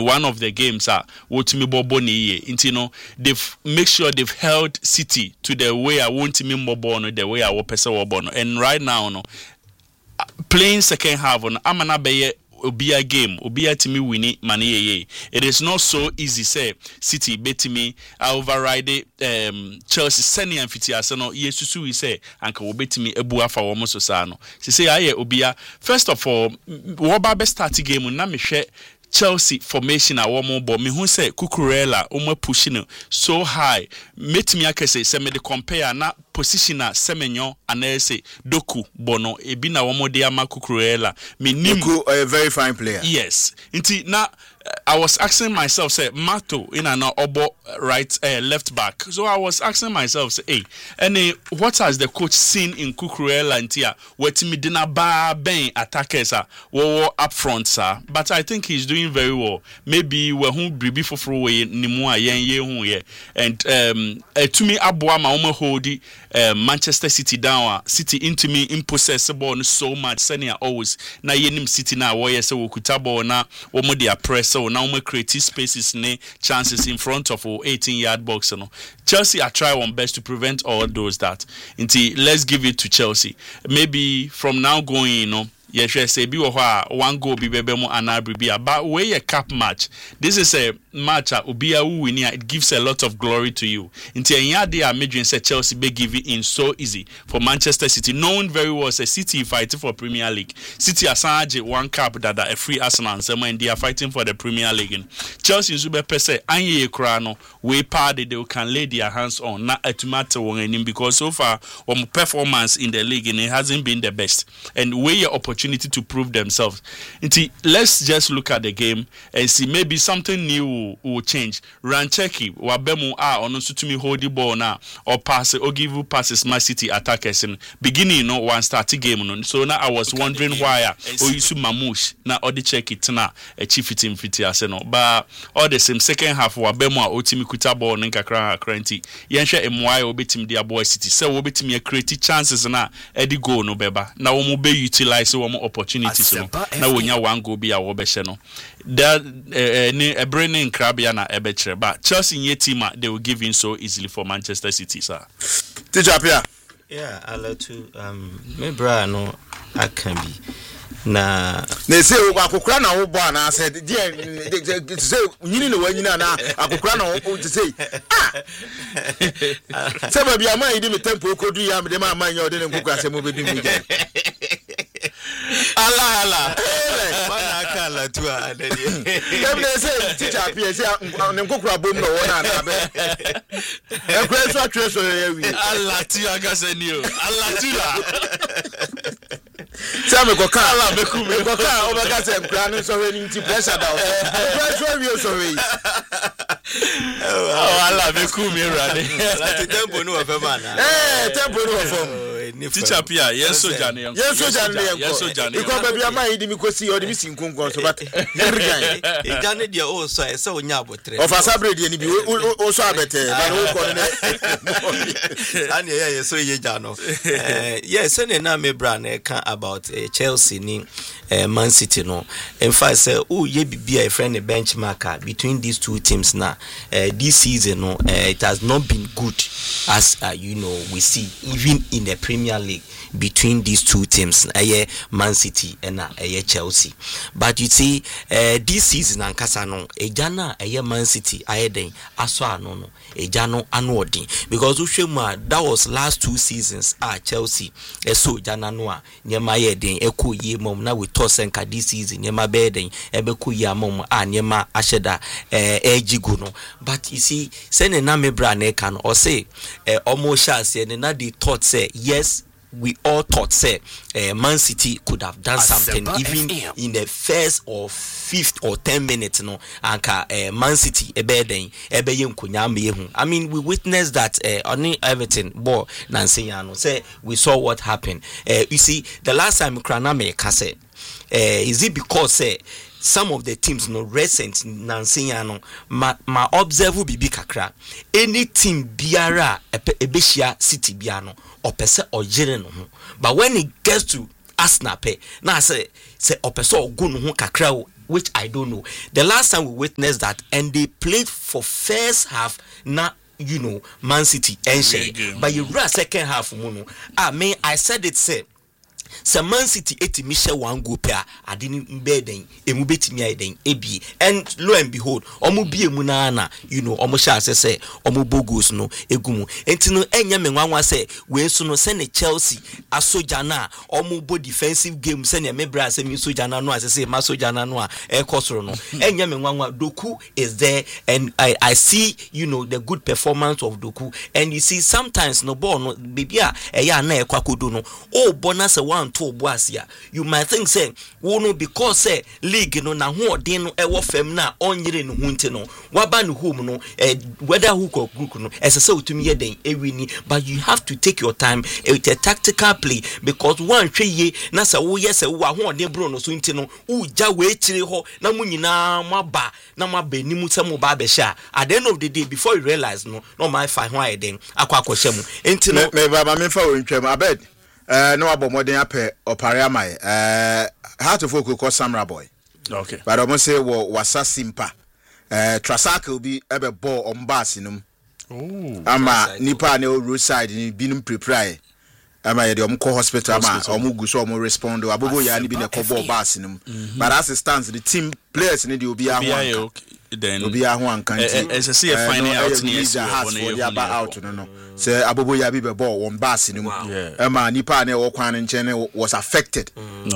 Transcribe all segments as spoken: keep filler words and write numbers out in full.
one of the games are wotimi bobo ni ye. You know, they've make sure they've held City to the way I want me bobo no the way I want person bobo. And right now no playing second half on amana beye Obia game, Obia Timi winning money. It is not so easy. Say City bet me override um Chelsea sending and fifty Arsenal. Yes, Susu we say Uncle bet me a bua for almost Osano. She say aye Obia. First of all, what about start game? Na me share Chelsea formation a woman but me who say Cucurella omo pushing so high. Met me akese say me the compare na position a Semenyo and I say Doku Bono ebi na womo de ama Cucurella. Me nim a very fine player. Yes. Inti na I was asking myself, say, Mato in an obo right uh, left back. So I was asking myself, say, hey, and uh, what has the coach seen in Cucurella and Tia? What me dina ba ben attackers are wo up front, sir. But I think he's doing very well. Maybe we who bribi for throw away nimwa yen ye hu ye. And um uh, to me abwa ma omo holdi uh, Manchester City down, City into me impossessable so much. Senior always na yenim City na wo so wokutabo na omo dia press. So now we create spaces ne chances in front of our eighteen yard box. You know. Chelsea are trying one best to prevent all those that. Until let's give it to Chelsea. Maybe from now going, you know. Yes, yes, say be one goal be bebemo and but where a cup match. This is a match uh, ubia winning. It gives a lot of glory to you. Until they are making say Chelsea be giving in so easy for Manchester City, knowing very well say City fighting for Premier League. City are one cup that are a free Arsenal and they are fighting for the Premier League. And Chelsea in Super Pese anye krano we party they can lay their hands on not a tomato one because so far one performance in the league and it hasn't been the best. And where your opportunity to prove themselves. Until let's just look at the game and see maybe something new will, will change. Rancheki, Wabemu are on to me hold the ball now or pass or give you passes my City attackers in beginning, you know, one starting game. So now I was wondering why or you Mamush now or the check it now a chief it in fifty Arsenal. But all the same second half Wabemu or Timi Kutabo Ninka Cranty. Yansha M Y or betim their boy City. So we betim your creative chances now Eddie go no beba. Now we be utilize one opportunities no na wonya one go be a wo be hye no that any a braining crabia na e be kire but Chelsea ye team they will give in so easily for Manchester City sir. Teacher Pia. Yeah, I love to um me bra no I can be na they say akokura na wo bo na say dey say nyini no wanyina na akokura na wo to say ah say ba bia man yi me tempo kodu ya me dem man ya ode ne nkokura say mo be dim je ala ala mana kala tu a dey dem dey say teacher Pia say ne nkokura bom no wona na be e kura so atwe so ya wi ala ti aga say ni o ala ti la say me go kala me ku me go kala o ba ga say nkura no so we ni ti pressure down pressure we so we oh ala me ku me rade la ti tempo no fa man eh tempo no fa teacher Pia yes so jane yes so jane yes so jane because baby am I di mi kosi o di mi sinkonko so but every guy e jane dia o so e se onya abotre of asabre dia ni bi o so abete but o ko ne ani ye so ye jano eh yes ene na me bra na ka about uh, Chelsea ni uh, Man City no in fact say oh ye bibia a friend benchmark between these two teams now uh, this season no uh, it has not been good as uh, you know we see even in the Premier League between these two teams uh, Man City and uh, Chelsea but you see uh, this season ankasa no ejana uh, Man City ayeden aso ano no ejano anodin because uhwemu that was last two seasons ah Chelsea eso jana no a nyema yeden ekoye mom na we toss enka this season nyema beden ebekoye mom a nyema ahyeda eh ejigu no but you see say na me bra na ka no or say eh almost say na they thought say yes we all thought say uh, Man City could have done something even F M. In the first or fifth or ten minutes no anka uh, Man City ebeden ebeye nkonya mehu I mean we witnessed that uh, on Everton ball Nansenya no say we saw what happened uh, you see the last time Krana me ka say uh, is it because say uh, some of the teams no recent Nansenya no ma, ma observe bibi kakra any team biara ebeshia City biano opese ojere no ho but when it gets to Arsenal pe na say say opese ogu no ho kakra which I don't know. The last time we witnessed that, and they played for first half, now, you know, Man City and Shea. But you run second half, Mono. I mean, I said it, said. So Man City eti mishe one go pair adini mbeden emu betimi aiden ebi, and lo and behold omo bie mu na na you know omo sha se se omo bogos no egumu enti no enya me nwanwa se we so no se ne Chelsea asoja na omo bo defensive game se ne mebra se mi soja na no ase se ma soja na no a e kosoro no enya me nwanwa Doku is there, and I I see you know the good performance of Doku, and you see sometimes no ball no baby a eya na e kwakodo no o bonus one to boasia you might think say wo no because say league no na ho odin no e wo fam na onyere no hunti no waba no home no eh, whether who or group no ese say utumi ye den ewini, but you have to take your time. It's a tactical play because one hwe ye na say wo ye say wo ho odin bro no so nti no uja we chire ho na munyina maba na maba ni mu say mo ba be sha at the end of the day before you realize no no my fine ho eden akwa akwa mu nti no me baba me fa wo ntwam abed eh no abomoden ape opare amai eh how to focus ko Samra boy. Okay, but almost say wo wasa simpa eh Trasaka will be ebe ball on basinum. Oh, ama nipa ne roadside ni binum prepare ama ye de omko hospital ama omu guso omu respond abobo ya ni bi ne ko ball basinum, but as it stands the team players ne de obi ahwan then obi ahwan kan ti as I see a finding out ni is out no no say abobo ya bi be ball one basinum ama nipa ne wo kwan nchen was affected.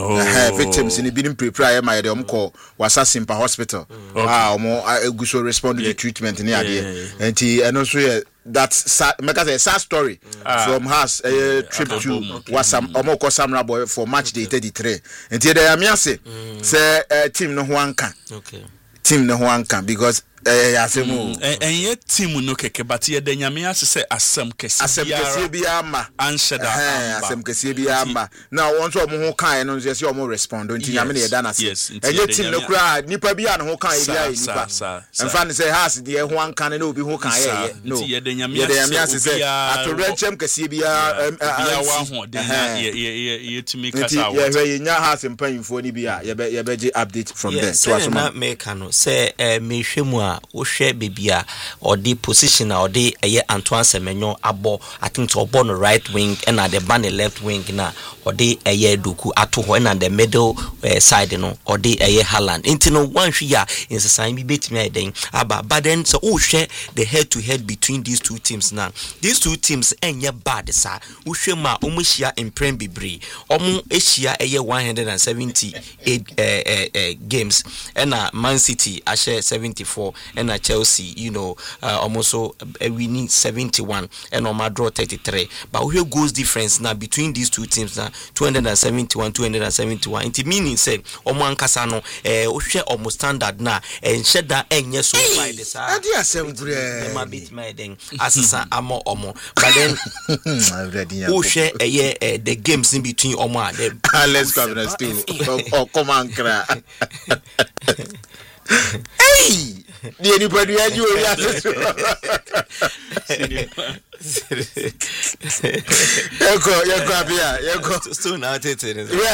No victims ni binum prepare ama ye de omko wasa simpa hospital ah omo guso respond to the treatment ni ade enti eno so ye that's make us a sad story uh, from us a uh, trip to was some omoko Samra boy for match day thirty-three enti dey amiase say uh, team no ho anka okay team no ho anka because eh asemu en ye team no keke but ye de nyame ase say asem kese asem kese bia ma ansheda amba asem kese bia ma na won so mo ho kan no say o mo respond nti nyame na ye da na se en ye team no kura nipa bia no ho kan ye bia nipa en fa ne say has de ho anka na obi ho kan ye no ye de nyame ase say atorenchem kese bia bia wa ho de na ye ye ye timi kasa wo ye ye nya has mpanyimfo ni bia ye be ye be update from there so asoma me kan say me hwemu wo hwe bebia or the position or the eye Antoine Semenyo abo I think to obo no right wing and at the ban left wing na or the eye Doku ato ho and the middle uh, side no or the eye Haaland into no one hwe ya in sign bi betimi den aba but then so wo hwe the head to head between these two teams now these two teams enye bad sa wo hwe ma omuhia in Prem Bibre omu ehia eye one hundred seventy-eight uh, uh, uh, games and uh, Man City a share seventy-four and a Chelsea, you know, uh, almost uh, we need seventy-one and Oma draw thirty-three. But where goes difference now between these two teams now? two hundred seventy-one, two hundred seventy-one. It meaning say Oman Kasano, eh, share almost standard now and shed that and yes, so by the side. Idea seven my bit my thing as a amo omo. But then who share a year the games in between Oma? Let's come to still. Oh, come on, cry. Hey! The anybody had you Yako, yako apia, yako. Still not it.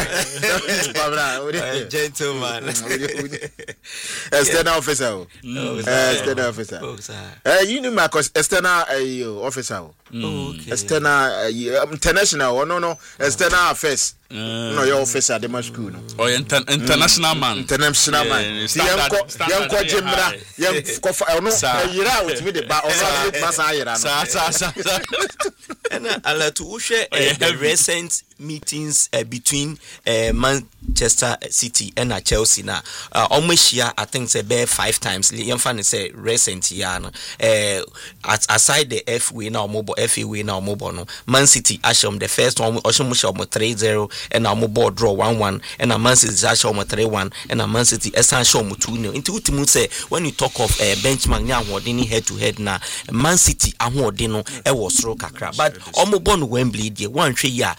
Yeah, gentleman. External officer. External officer. Eh, you know my external officer. Okay. External international. No, no. External affairs. No, your officer the school. Oh, international man. International man. Yanko, yanko jemra. Yanko, no. Yira with me the ba. Masa yira. Sa sa sa. And I'll to share the recent meetings uh, between uh, Manchester City and uh, Chelsea now. Uh, almost year, I think say bare five times. Liam Fan say recent year. Uh, aside the F A now mobile, F A way now mobile no. Man City ashom the first one, ashom ashom three zero, and our mobile draw one one, and a Man City ashom three one, and a Man City esan ashom two nil. Into ultimate say when you talk of uh, benchmark now, what any head to head now, Man City ahon dino e was ro kakra, but our mobile Wembley the one three year.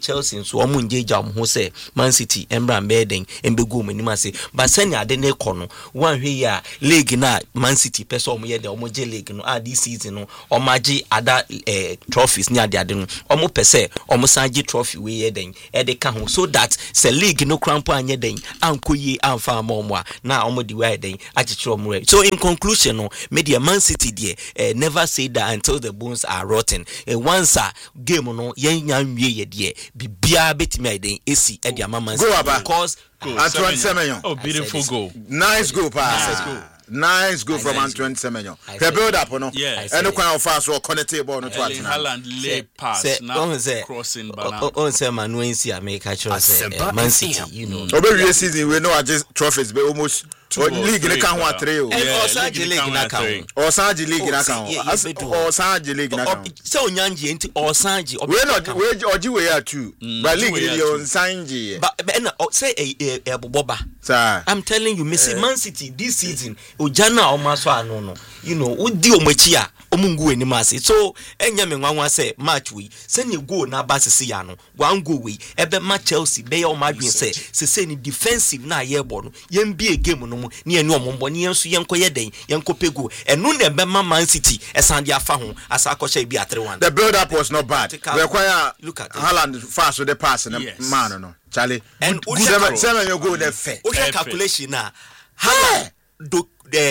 Chelsea so omo ngeja omo ho say Man City embra mbeden embegu omo nima say but send ade ne kono wan hwe ya league na Man City person omo ye de omo je league no ah this season no omo agi ada eh, trophies ni ade ade no omo pese omo sanji trophy we ye den e de ka ho so that se league no crampo anye den ankoyi amfa omo a na omo di we den achichiro omo. So in conclusion no media Man City there eh, never say that until the bones are rotten. Eh, once a game no yen nyanwie ye there bibia betimi aiden esi e dia Man City because Antoine Semenyo. Oh, beautiful goal. Nice goal pass. Nice goal from Antoine Semenyo. The build up no. And the kind of fast or connected ball no to Haaland lay pass now crossing banana. On say man when see America say Man City, you know. Over season we know just trophies but almost league in can one three or Sanji league na kan or Sanji league na kan or Sanji league na kan so Onyanji enti or Sanji we not we oji we are too but league dey on Sanji but say e boba sir I'm telling you Messi Man City this season ojana o maso anu no you know odi omachi a omungu eni mase so enya me nwanwa say match we say ne goal na ba sese ya no one goal we ebe match Chelsea be your madwin say say ni defensive na ye bo no yem bi game no ni enu omombo ni enso yenkoye den yenkopegu enu na be Man City esande afa ho asa akosha bi three one. The build up was not bad. We require look at Haaland fast with the pass and yes. Man no Charlie and good seven, seven you go there fair. O calculation na Haaland do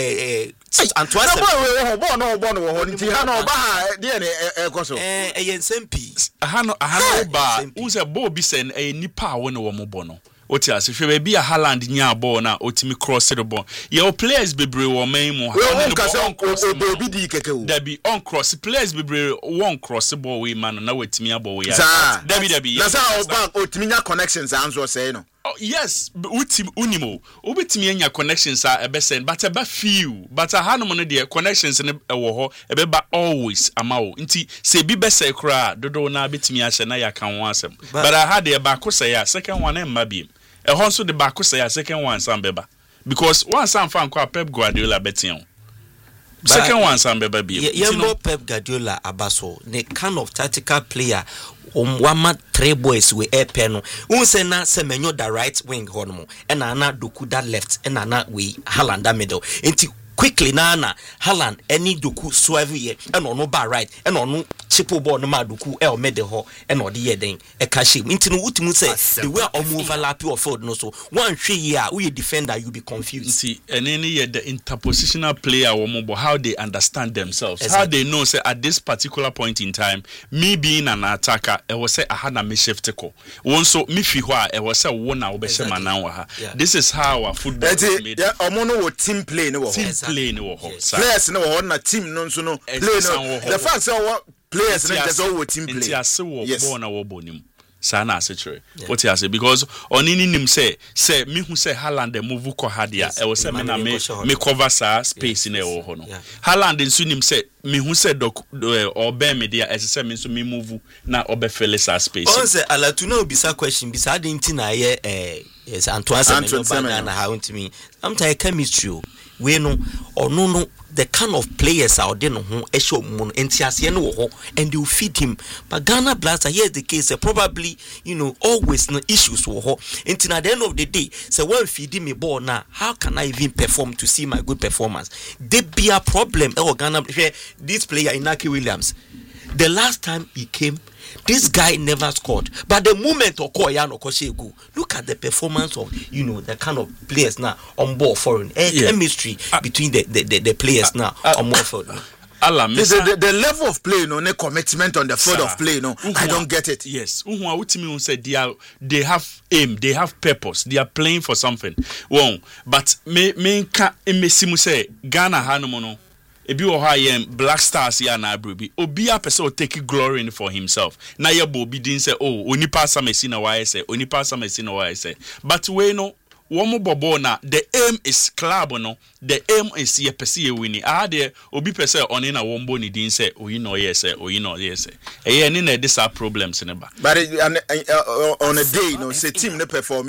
eh Antoine Semenyo bo no bo no ho nti ha no ba ha de na e koso eh eh yensempi ha no ha no ba u se bo bi sen eh nipa wo ne wo mo bo no oti ase hwe be a Haaland nya ball na otimi cross the ball your players bebre wo man mu ha no ka se on obi di keke o da bi on cross players bebre one cross ball we man na wetimi abo we ya da bi da bi na sa o back otimi nya connections anzo say no. Oh, yes, utim unimo. Ubitimi enya connections are ebe send, but eba few. But a hanom no de connections ne ewo ho ebe ba always amawo. Nti se bi be se kra dodo na bitimi ahye na ya kan one asem. But I had the back say ya second one emma biem. E ho so the back say ya second one sam beba. Because one sam fan kwa Pep Guardiola betin. Second one sam beba biem. Yembo Pep Guardiola abaso the kind of tactical player um wama three boys we air pen unse na Semenyo the right wing hono and na Doku that left and na we Haaland that middle enti quickly na na Haaland any Doku swerve here and no bar right and no chipo ball no ma Doku e o mede ho and no de den e ka shame enti no utimu say the way o overlap your field no so one hwe here we defender you be confused see and any the interpositional player wo mo how they understand themselves exactly. How they know say at this particular point in time me being an attacker e was say aha na me shift ko won so me fi ho a e was say wo na wo be shema na wo ha this is how our football is made yeah omo no wo team play no wo play no wo players no wo na team no so no play no the fact say what players no just all team play nti ase wo ball na wo bonim sana asechere what you say because onini nim say say me hu say Haaland the move ko hadia e wo say me na me me cover sa space na e wo ho no Haaland nso nim say me hu say dok obe me dia e say me nso me move na obe fill sa space on say alatuna obisa question bisa adinti na ye eh yes Antoine Semenyo na how to me I'm try chemistry we no or no no the kind of players out there no ho e show mun entiase no ho and you feed him but Ghana Blaster here's the case uh, probably you know always no issues wo ho until at the end of the day say when feed me ball now how can I even perform to see my good performance there be a problem e Ghana this player Inaki Williams the last time he came this guy never scored but the moment Okoya no Koshegu look at the performance of you know the kind of players now on board foreign eh, yeah. chemistry uh, between the, the, the, the players uh, now uh, on board foreign Allah, the, the, the level of play no ne commitment on the field of play no I don't get it. Yes uhu awutimi say they are they have aim they have purpose they are playing for something won but me me nka emesimu say Ghana hanom no ebi wo ha yem Black Stars ya na abrobi obi a person will take glory in for himself na ye bo bi din say oh onipa samesi na why say onipa samesi na why say but we no wo mo bobo na the aim is club no the aim is ye pese ye wini ah de obi pese oni na wo mbo ni din say oyi no yes say oyi no yes say e ye ni na this are problems ne ba but uh, uh, on a day no say team ne perform here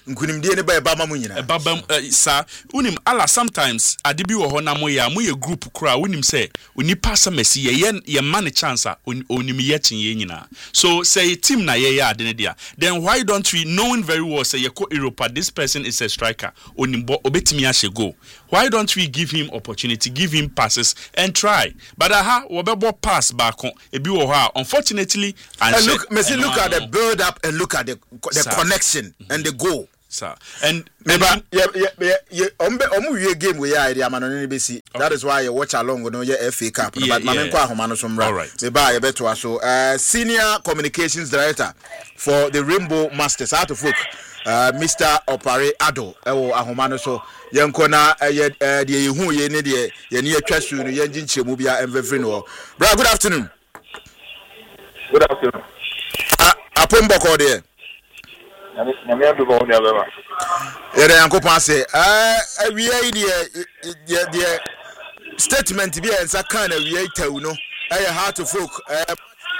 nkunimdie ne ba ba ma mu nyina e baba sa unim ala sometimes ade bi wo ho na mo ya mo ye group kura unim say onipa samasi ye ye man chance onim ye chin ye nyina so say team na ye ya ade ne dia then why don't we knowing very well say ye ko Europa this person is a striker onimbo obetimi a go why don't we give him opportunity give him passes and try but aha wo be bo pass back e bi wo ho unfortunately and, and look Messi look at the build up and look at the the sir. connection mm-hmm. and the goal sir and maybe yeah yeah yeah ombe omu wie game we ya area amano ne besi that is why you watch along no your F A Cup yeah, but mamen kwa ahoma no so mra maybe I beto aso uh senior communications director for the Rainbow Masters out of folk uh Mister Opare Ado ewo ahoma no so yenko na ye de yehu ye ne de ye ne atwa su no ye nginchemu bia emvefri no bra good afternoon good afternoon apombo ko de nyame adubo ne abema yere yankopon ase eh awie de de statement bi ensa kan na awie tawu no eh heart to folk eh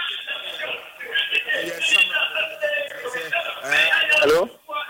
hello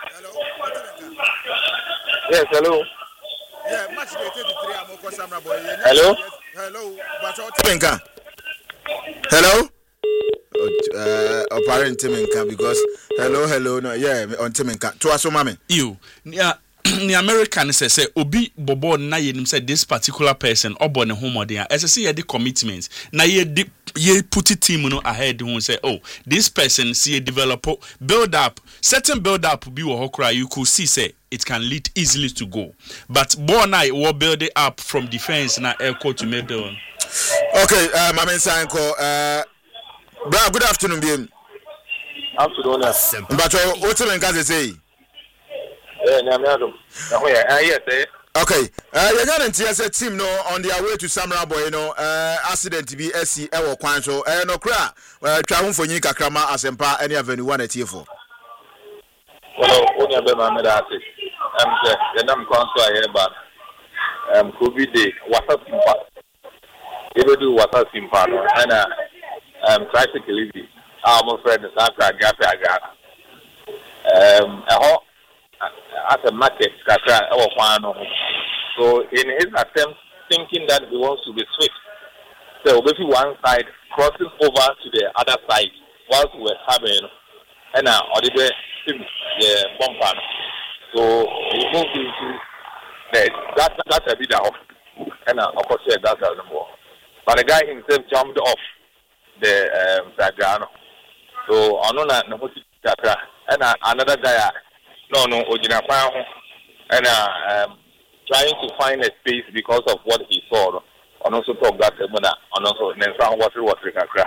yes hello yeah match day thirty-three amoko samra boy hello hello but what hello uh apparent Timinka because hello hello no yeah on Timinka to aso mame you yeah the American say say obi bobo na yenim say this particular person obo ne homodin as say ye the commitments na ye di, ye put it team no ahead who say oh this person see a developer build up certain build up be wo hokra you could see say it can lead easily to go but born I will build it up from defense na air court to middle okay uh mame sanko uh bra good afternoon bien afternoon but what you can say eh nyame adom na ho ya yes eh okay uh you guarantee as a team no on their way to Samra Boy no uh accident bi asi e wo kwan so eh no kra twa ho mfonyi kakrama asempa any avenue one atiefo well only be ma me da ase am say the nam kwan so aye ba um covid day wasa simpa ebe do wasa simpa no na um practically our friend is after gape aga um eh as a market kaka our kwan no so in his attempt thinking that he wants to be swift so basically one side crossing over to the other side whilst we were coming and now or the the bumper so he moved into the that that's a bit off and of course that's the more but the guy himself jumped off the um Sagano. So anona na hoti kakra and another guy no no ojina kwan and um trying to find a space because of what he saw and also talk that and also nensan water water kakra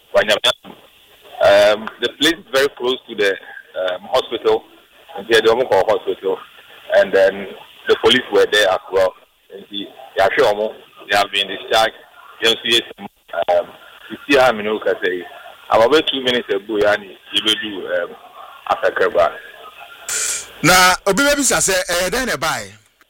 um the place is very close to the um, hospital and the Omoko hospital and then the police were there as well and the Yashomo they have been discharged you see um you see how many can say about two minutes ago yani you do um after ba na obi be bisa say eh den e buy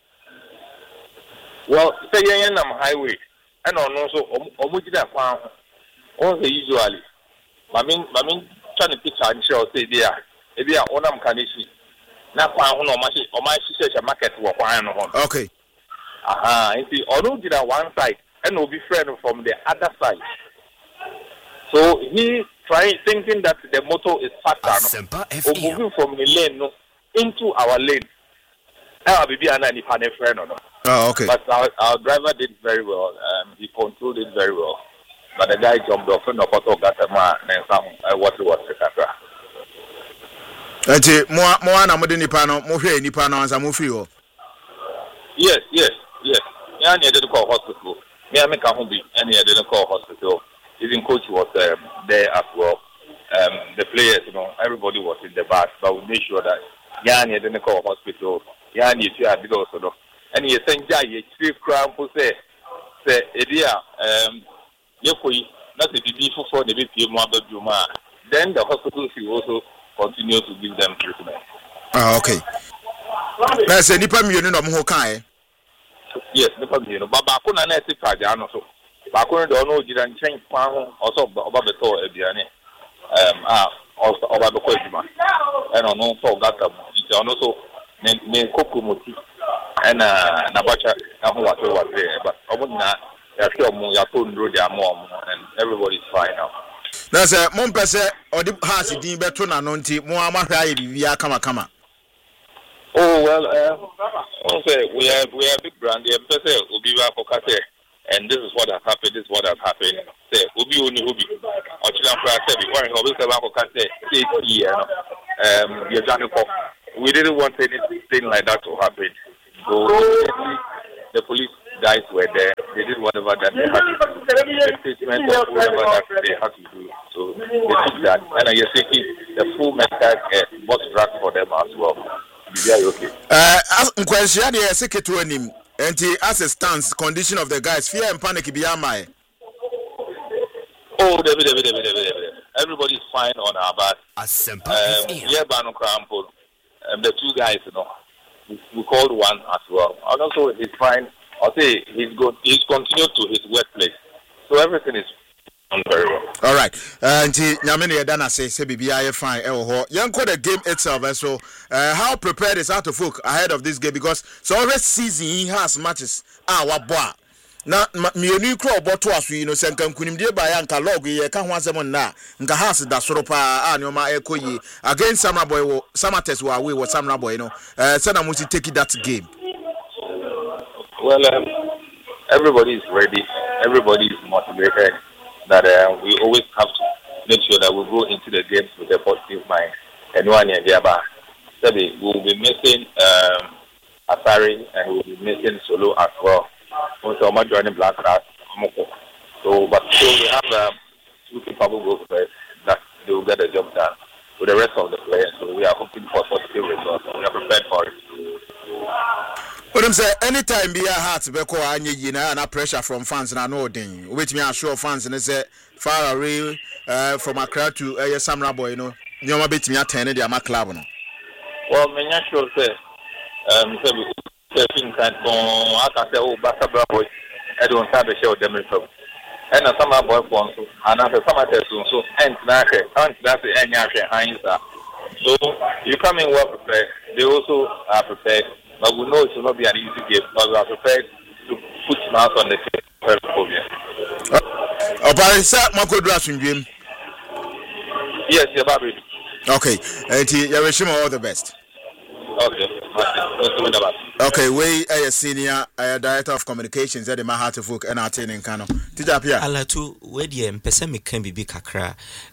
well say yen nam highway and on also omugida kwan on say usually mami mami trying to picture and show say there e bia onam kanishi na kwan ho no ma shi o ma shi she market wo kwan no ho okay aha nti onu gida one side and will be friend from the other side. So he trying thinking that the motor is faster, no? Or moving from the lane no, into our lane. Now be an any panel friend or no. Oh, okay. But our, our driver did very well. Um, he controlled it very well. But the guy jumped off and the photo got a man and some uh, what was the camera. Ati mo mo na mo de nipa no mo hwe nipa no ansa mo free ho. Yes, yes, yes. Yeah, I didn't call hospital. Me I make a home be and I didn't call hospital. Even coach was um, there as well. Um, the players, you know, everybody was in the bus, but we made sure that Yanni didn't call hospital. Yanni, you had also no. And he sent Jay, chief crown, who say, say, Edia, um, Yokoi, not a B for the B P M Juma. Then the hospital will also continue to give them treatment. Ah, okay. Let's say Nipa Mion of Hokai. Yes, Nipa Mion, but Bakuna Neti Pajano. Bakuna don't know, didn't change also about the tour, Ediane. Um, ah, also about the Kojima. And on no for that, so also ne ne kokomoti and uh nabacha ahu what was there but omuna ya sure mo ya to ndro dia mo and everybody's fine now. That's a mon pese odi has din beto na no nti mo amahwa ye bibia kama kama. Oh well, uh, say we have we have big brand. The pese obi wa kokate and this is what has happened. This is what has happened. Say obi oni obi. Ochila fra say we want obi say wa kokate say here um you jani ko. We didn't want anything like that to happen. So the police guys were there. They did whatever that they had to do. The statement of whatever that they had to do. So they took that. And you're taking the full mental uh, bus drag for them as well. Yeah, okay. Uh, as question, the secretary him, and as a stance, condition of the guys, fear and panic be my. Oh, David, David, David, David, David. Everybody's fine on our back. Um, yeah, Bano Krampo. Um, the two guys, you know, we, we called one as well. And also, he's fine. I'll say he's good. He's continued to his workplace, so everything is done very well. All right. And Nyamini Adana says, "Say, B B I fine." Eh, young call the game itself. So, uh, how prepared is Out of Folk ahead of this game? Because so already season he has matches. Ah, what boy? Na mienu kro oboto aso yi no senka nkunimdie ba ya nka log ye ka ho asem na nka has da soro pa a ne ma ekoyi against Samurai Boy wo Samates wa we wo Samurai Boy no eh say na mo take that game. Well, um, everybody is ready. Everybody is motivated. That uh, we always have to make sure that we go into the games with a positive mind. And one year, we will be missing um, Asari and we will be missing Solo as well. Also, I'm joining Black Rat. So, but still, we have um, two capable goal players that they will get the job done with the rest of the players. So, we are hoping for positive results. We are prepared for it. But I'm say anytime be a heart beko anye yina na pressure from fans na no den. Wait me assure fans and say far away uh, from Accra to uh, Samurai Boy, you know. Nyoma bit me attend the ama club no. Well, me not sure say um say we think that on aka say oh Samurai Boy I don't have a show them from. And Samurai Boy for so and after Samurai so so and na say and that say enya hwe hansa. So you come in well prepared. They also are prepared. But we know it will not be an easy game. But we are prepared to put smiles on the face of every phobia. Oh, but it's a Makodra game. Yes, yeah, Babi. Okay, and you wish him all the best. Okay, okay. We are a senior uh, director of communications at the Mahata Folk and Artin in Kano. Tijapia. Alatu, where the Pesemi can be big Kakra,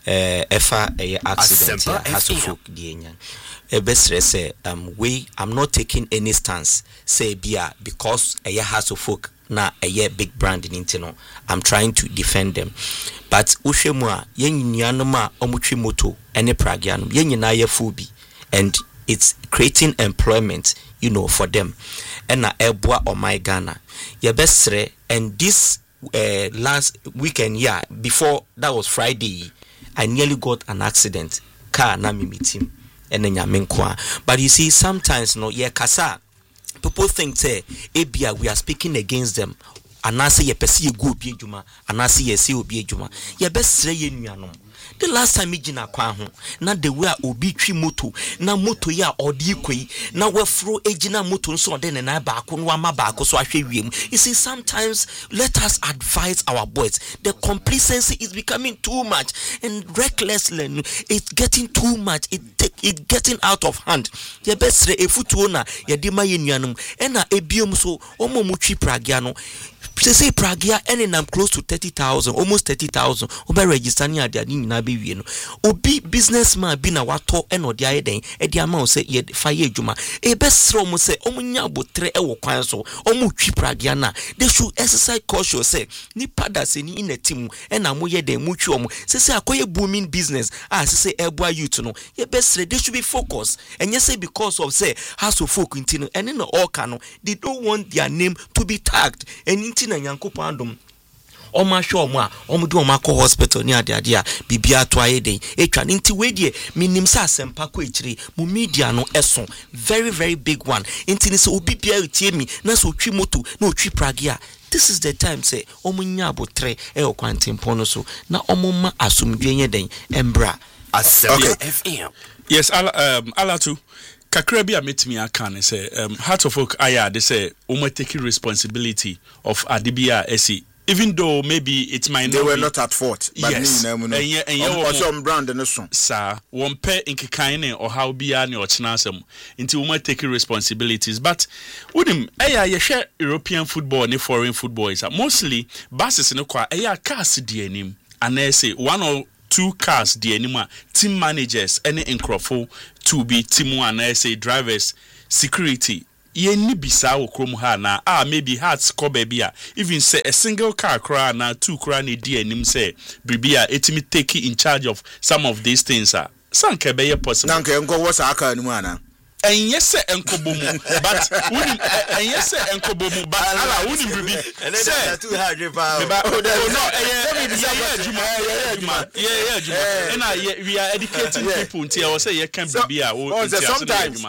Efa a accident has to folk the best say um we I'm not taking any stance say bia because a has to folk na a year big brand in intino. I'm trying to defend them. But Ushemwa yen yanoma omutri moto ene pragianum yen yinaye fubi and it's creating employment, you know, for them. And na ebwa or my Ghana. Ye best and this uh, last weekend, yeah, before that was Friday, I nearly got an accident. Car na me meet him. And then ya but you see, sometimes no, yeah, kasa. People think say, ebia we are speaking against them. Anase ye pesi ye go bi ejuma, anase ye se obi ejuma. Ye best ye nuanom. The last time Mijina Kwahu, not the way obi tri moto, na moto ya odi kwe, na we fro ejina moto so then and I back on wama back so I You see, sometimes let us advise our boys. The complacency is becoming too much and recklessly it's getting too much. It take it getting out of hand. Ye best re efutuona ye dima yenuanum ena ebiom so omo muchi pragiano. Say Pragia and I'm close to thirty thousand, almost thirty thousand. Oba register ni ade ade nyina be wie no. Obi businessman bi na wato eno de ayeden e de ama o say ye fire adwuma. E be sro mo say omunya abotre e wo kwan so. Omu twi Pragia na. They should exercise caution say nipa da se ni in a team e na mo ye den mu twi omo. Say say akoye booming business. Ah say say eboa youth no. Ye be sre they should be focused. And yes say because of say has to folk intino and in all kano they don't want their name to be tagged. And na Yankopon adom oma hwe omo a omo de omo akọ hospital ni ade ade a bibia to ayeden etwa nti we die minim sa asempa ko echiri mu media no eso very very big one nti ni se obi bia etie mi na so twi moto na otwi pragia. This is the time say omo nya abotre e okwantempo no so na omo ma asomdwe nye den embra okay. F M. Yes, ala um alatu kakra bi a metimi aka ne say um Heart of Oak aya they say um taking responsibility of adibia esi. Even though maybe it might they not were be, not at fault, but yes, and yeah, and yeah, also brand and so. Sir, one pair in kikaine or how be any or chinasem into we might take responsibilities. But with him, eh, you share European football and foreign football is mostly buses in a car, eh, cars D N M, and they say one or two cars D N M, team managers, any incrofo to be team one, I say drivers, security. Ye ni bisa wo krom ha na ah maybe hearts ko baby a even say a single car cra na two cra na di anim say bribia etimi take in charge of some of these things ah sanka be ye possible nanka enko wo sa aka anu ana enye se enkobomu but woni enye se enkobomu but ala woni bribi say two hundred pounds oh no eh yeah juma yeah juma yeah yeah juma and we are educating people until I say you can bribia o sometimes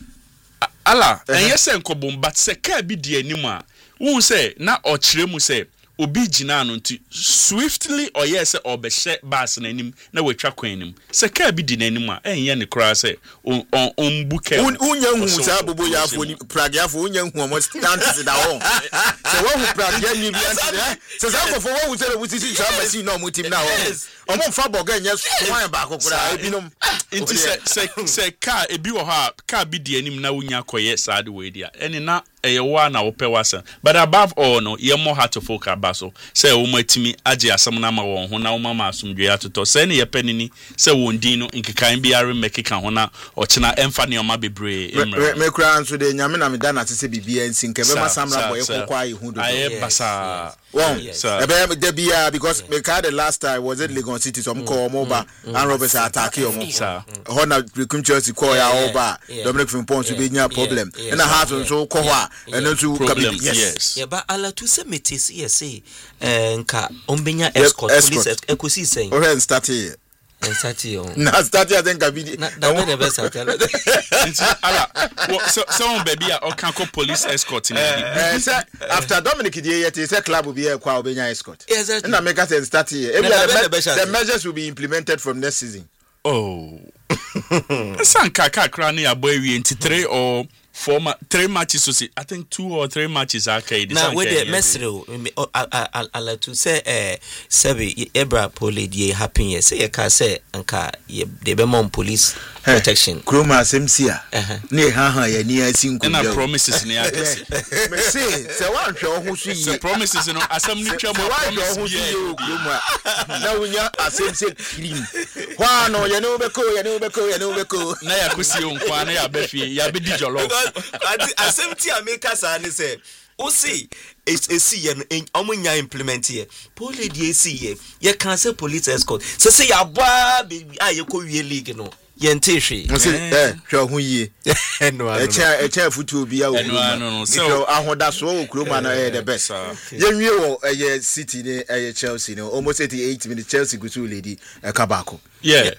ala enye se nkobom but se ka bi di anim a won say na o kire mu say obi gina no nti swiftly or yes or be she bas na anim na watwa kwan anim se ka bi di na anim a enye ne kra say on on buke unya hu sa bobo ya fo ni pragia fo unya hu mo stand sit down se wo hu pragia ni bi anti se sa ko fo wo hu se wo sisi sa machine na mo tim na ho o mo fa boga nya swan ba ko kra ebinom inti se se se ka ebi wo ha ka bi di anim na unya koye sad we dia eni na eye wa na wo pe wasa but above all no ye mo Heart of Oak abaso say wo matimi age asam na ma won ho na wo mama asomdwe atoto say ne ye panini say won din no nkekan bi are mekeka ho na o chena emfa ne o ma bebre emre me kura nso de nyame na me da na tese bibia nsi nke be masamra boy kokwa yi hu do aye basa one ebe de bia because me ka the last time was it Legon City some call moba and Roberts attack you mo ho na recruit Chelsea call ya oba Dominic Frimpong to be nya problem na Heart nso ko ho and then problem yes yeah but ala to say metis yes say nka ombenya escort police ekosi sen o hen start here and start here na start here then ka bi na da the best at ala so so baby o kan ko police escort ni after Dominic dey yet say club will be here kwa obenya escort exactly na make us start here the measures will be implemented from next season oh sanka kakra na ya boy we three or four ma- three matches so see I think two or three matches are okay now with the mesro I to say eh sebi ebra poli dey happen here say you can say anka dey be mon police protection kroma semsia ne ha ha ya ni asinku na promises ni akese me say say wan hwe ho so yi promises no asem ni twa mo promises ho so yi kroma na wonya asemse cream hwa no ye ne obeko ye ne obeko ye ne obeko na ya kosi onkwa na ya befie ya be di jollof asempty America say ne say o see e see ye omunya implement here police dey see ye ye can say police escort say say ya boa baby ah ye ko wie league no ye ntehwe eh hwe ho yie no e cha e cha futu obi ya wo no no so ahoda so wo kroma na eh the best ye nwie wo eh City ne eh Chelsea no almost eighty-eight minutes Chelsea go to lady e ka bako yeah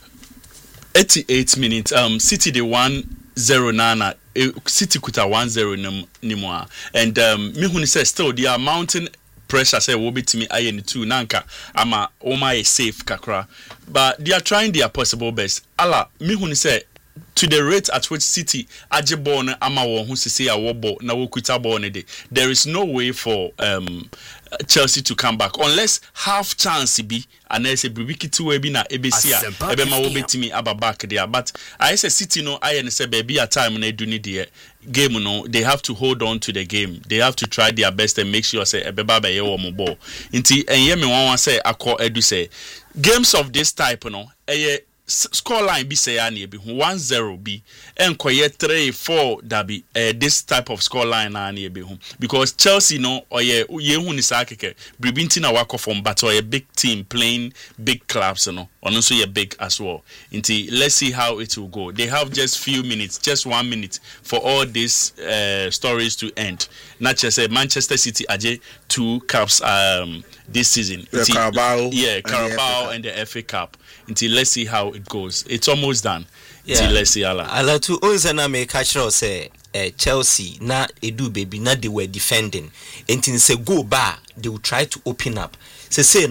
eighty-eight minutes um City they won zero nana City kuta one zero nimwa and um me hu ni say still they are mounting pressure say wo betimi aye ni two nanka ama o ma safe kakra but they are trying their possible best ala me hu ni say to the rate at which City ajibo na ama wo hu sisi a wo bo na wo kuta ball ne de there is no way for um Chelsea to come back unless half chance be and I say bribiki two we be na ebesia ebe ma wo betimi aba back there but I say City no I say baby a time na do ni there game no they have to hold on to the game they have to try their best and make sure say ebeba be ye wo mo ball nti enye me wan wan say akọ edu say games of this type no eye score line be say ani be one zero be enkoye three four that be uh, this type of score line ani be because Chelsea no oye ye hu ni sa keke bribinti na wako from but oye big team playing big clubs no and also ye big as well until let's see how it will go they have just few minutes just one minute for all these uh, stories to end not just say Manchester City aje two cups um this season the Carabao yeah Carabao and the F A Cup until let's see how it goes it's almost done yeah. Until let's see ala ala to onzana me catch say uh, Chelsea na edu baby na they were defending until say go back they will try to open up say say no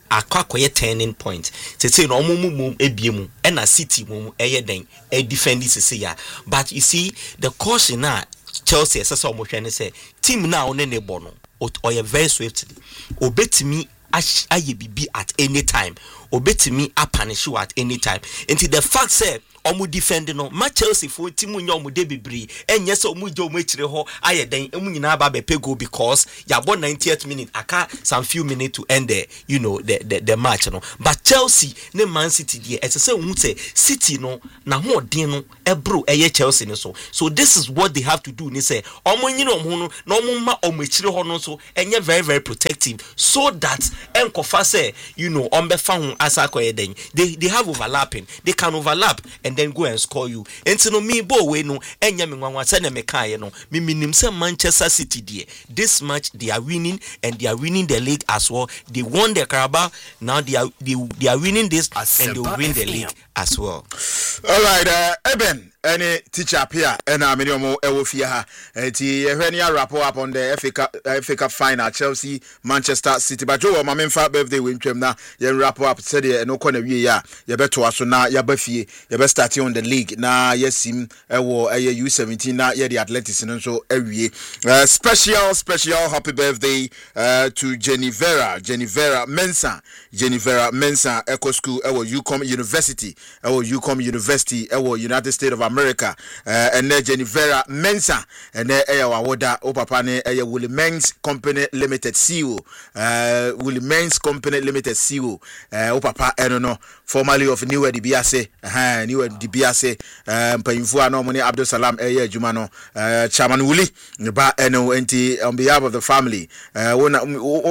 akwakoye turning point say say no omo mum ebiemu e na City mum eye den e defend this say ya but you see the caution na Chelsea say so mo hwene say team na one ne bo no or you very swiftly obetimi aye bibi at any time obetimi apanish you at any time until the fact say omu defend no ma Chelsea for team nya omu de bebre enye se omu je omu akire ho aye den emu nyina ba be pego because ya bo ninetieth minute aka some few minutes to end the you know the the, the match no but Chelsea ne Man City there ese se hu say City no na ho den no ebro eye Chelsea ne so so this is what they have to do ni say omu nyina omu no na omu ma omu akire ho no so enye very very protective so that enkofa say you know ombefa hu asakoye den they they have overlapping they can overlap and then go and score you. Enti no me bo we no enya me nwanwa se na me kae no me minim se Manchester City there. This match they are winning and they are winning the league as well. They won the Carabao, now they are they, they are winning this and they will win the league as well. All right, uh, Eben any teacher up here and I'm in your Ewofia. Eti ehwani a wrap up on the F A Cup F A Cup final Chelsea Manchester City. But Joe my main fa birthday win twem na ye wrap up said e no kona wie ya ye beto aso na ya ba fie ye be start on the league na yesim ewo eye U seventeen na ye the Athletics no so awie. Uh, special special happy birthday uh, to Jenny Vera Jenny Vera Mensah Jenny Vera Mensah Eco School ewo UCOM University ewo UCOM University ewo United States of America uh, and then Jenny Vera Mensah and then eya wawoda o papa ne eya Willie Men's Company Limited C E O uh, Willie Men's Company Limited C E O uh, o papa eno no formerly of New Edi Biase uh, New Edi Biase mpanyimfo ano mo ne Abdul Salam eya adwuma no uh, Chairman Willie ba eno enti on behalf of the family uh, wona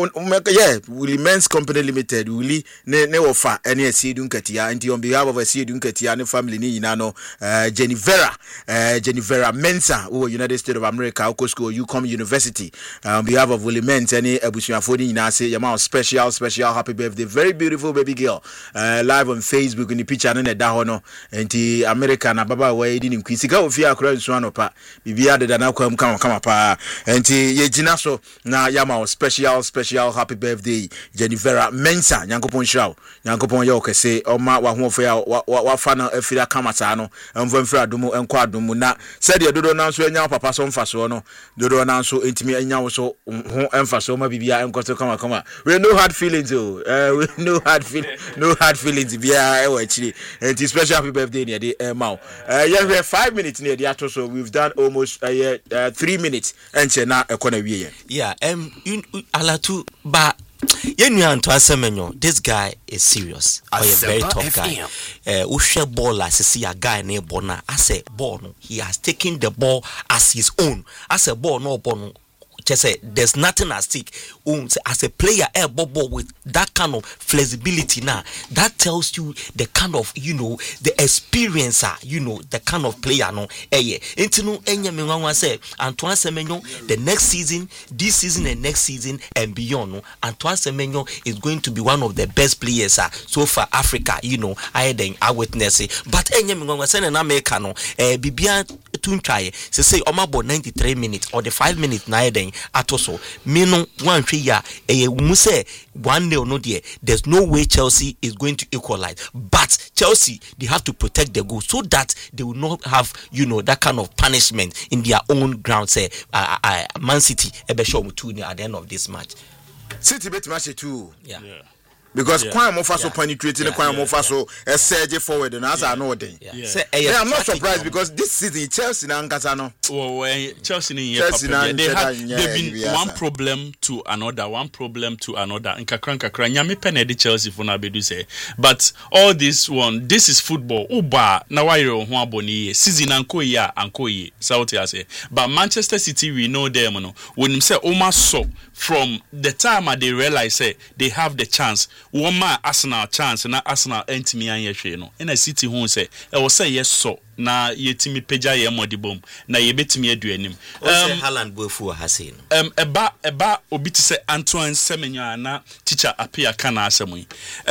yeah Willie Men's Company Limited Willie ne ne wofa ene asiedu nkatia enti on behalf of asiedu nkatia ne family ni nyina no uh, Jenny Vera uh, Jenny Vera Mensah who United States of America Oco School UCOM University uh, on behalf of Willie Men's any abusuafo ni nyina say yama special special happy birthday very beautiful baby girl uh, live on Facebook in the picture no da ho no enti America na baba wa edi nim kwisika ofia akora nsu anopa bibia de na kwam kama kama pa enti ye gina so na yama special special happy birthday Jenny Vera Mensah nyankopon hiraw nyankopon ye okese oma wa ho ofia wa fa na afira kama ta no emvo mfira adumu enko adumu na said ye dodo na so enya papa so mfa so no dodo na so entimi enya wo so ho emfa so ma bibia enko so kama kama we no hard feelings oh uh, we no hard feel no hard feelings bia e wa chiri enti special happy birthday ne de e ma uh, yeah we have five minutes ne de ato so we've done almost uh, yeah, uh, three minutes enche na ekona wie yeah um alatu ba Yenu anto asemenyo, this guy is serious. Or a very tough guy. Uh, Ushe ball as see a guy named Bona. As a ball, no, he has taken the ball as his own. As a ball, no ball. Just say there's nothing at stake. Um, as a player, a ball with that kind of flexibility now, that tells you the kind of you know the experiencer, you know the kind of player. No, eh, yeah. Intino enya me wan say Antoine Semenyo the next season, this season and next season and beyond. No, Antoine Semenyo is going to be one of the best players uh, so far Africa. You know, I then I witness it. But enya me wan say na America no, eh, bibia tun try. Say say omabo ninety-three minutes or the five minutes na then. Atoso me no one hwe ya eh mu say one nil no there there's no way Chelsea is going to equalize but Chelsea they have to protect the goal so that they will not have you know that kind of punishment in their own ground say uh, uh, Man City e be show two at the end of this match City bet match two yeah, yeah. Because yeah. Kwame Mofa so yeah. penetrating yeah. the Kwame yeah. Mofa so yeah. surge forward and as yeah. I know then. Yeah. Yeah. So, uh, yeah, I'm not surprised no. because this season Chelsea na nkasa no. Oh, well, Chelsea in Chelsea na they had yeah, they've been yeah, one yeah. problem to another, one problem to another. Nkakra nkakra nyame pene di Chelsea for na bedu say. But all this one, this is football. Uba na why you ho aboni season anko ya anko ye. South say. But Manchester City we know them no. When him say Oma so from the time they realize say they have the chance. One man Arsenal chance na Arsenal entimi anyehwe no. Na City hu say e wo say yes so na yetimi peja ye modibom na yebetimi adu anim. Um Haaland bofu hasen. Um eba eba obi ti say Antoine Semenyo na teacher appear kana asemu. Um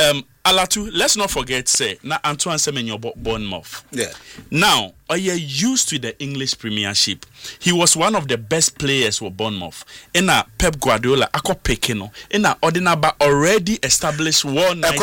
Alatu, let's not forget, say, na Antoine Semenyo Bournemouth. Yeah. Now, are you used to the English Premiership? He was one of the best players for Bournemouth. In a Pep Guardiola, Ako Pekino, in a Ordinaba already established one night.